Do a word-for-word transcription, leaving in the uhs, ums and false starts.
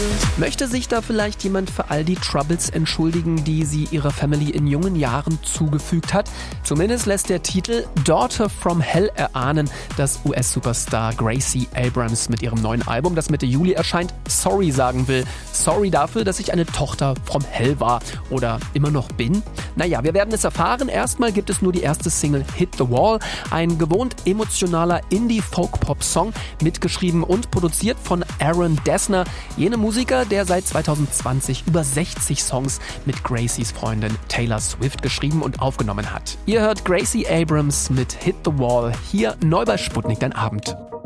Möchte sich da vielleicht jemand für all die Troubles entschuldigen, die sie ihrer Family in jungen Jahren zugefügt hat? Zumindest lässt der Titel Daughter from Hell erahnen, dass U S-Superstar Gracie Abrams mit ihrem neuen Album, das Mitte Juli erscheint, sorry sagen will. Sorry dafür, dass ich eine Tochter vom Hell war oder immer noch bin. Naja, wir werden es erfahren. Erstmal gibt es nur die erste Single Hit the Wall, ein gewohnt emotionaler Indie-Folk-Pop-Song, mitgeschrieben und produziert von Aaron Dessner, jenem Musiker, der seit zwanzig zwanzig über sechzig Songs mit Gracies Freundin Taylor Swift geschrieben und aufgenommen hat. Ihr hört Gracie Abrams mit Hit the Wall, hier neu bei Sputnik, dein Abend.